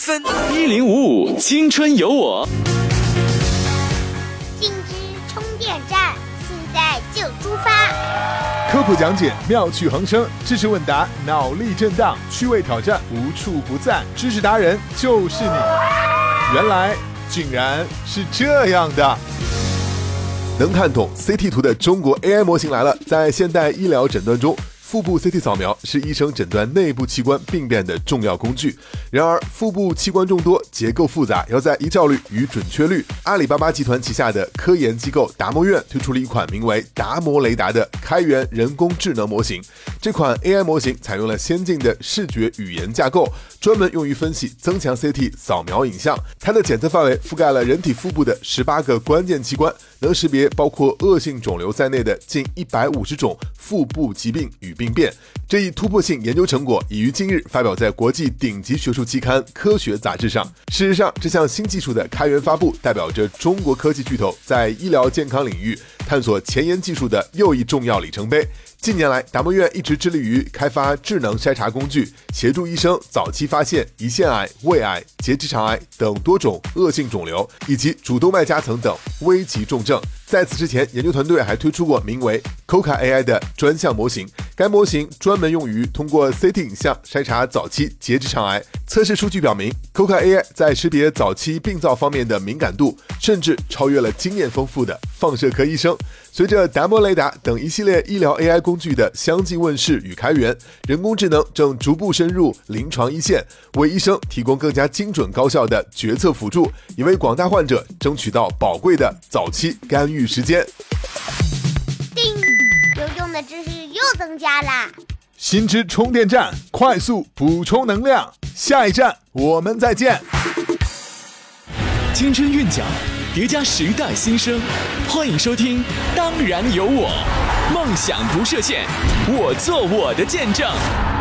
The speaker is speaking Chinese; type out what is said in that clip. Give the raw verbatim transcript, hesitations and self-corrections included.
分。一零五五青春有我， 信之充电站，现在就出发。 科普讲解妙趣横生，知识问答脑力震荡，趣味挑战无处不在，知识达人就是你。原来竟然是这样的。能看懂 C T 图的中国 A I 模型来了。在现代医疗诊断中，腹部 C T 扫描是医生诊断内部器官病变的重要工具。然而，腹部器官众多，结构复杂，要在一效率与准确率。阿里巴巴集团旗下的科研机构达摩院推出了一款名为达摩雷达的开源人工智能模型。这款 A I 模型采用了先进的视觉语言架构，专门用于分析增强 C T 扫描影像。它的检测范围覆盖了人体腹部的十八个关键器官，能识别包括恶性肿瘤在内的近一百五十种腹部疾病与病变。这一突破性研究成果已于近日发表在国际顶级学术期刊《科学》杂志上。事实上，这项新技术的开源发布，代表着中国科技巨头在医疗健康领域探索前沿技术的又一重要里程碑。近年来，达摩院一直致力于开发智能筛查工具，协助医生早期发现胰腺癌、胃癌、结直肠癌等多种恶性肿瘤，以及主动脉夹层等危急重症。在此之前，研究团队还推出过名为 C O C A A I 的专项模型，该模型专门用于通过 C T 影像筛查早期结直肠癌。测试数据表明 C O C A A I 在识别早期病灶方面的敏感度，甚至超越了经验丰富的放射科医生。随着达摩雷达等一系列医疗 A I 工具的相继问世与开源，人工智能正逐步深入临床一线，为医生提供更加精准高效的决策辅助，也为广大患者争取到宝贵的早期干预时间。 叮，有用的知识又增加啦！ 新知充电站，快速补充能量。下一站我们再见。 青春韵脚叠加时代新生，欢迎收听《当然有我》，梦想不设限，我做我的见证。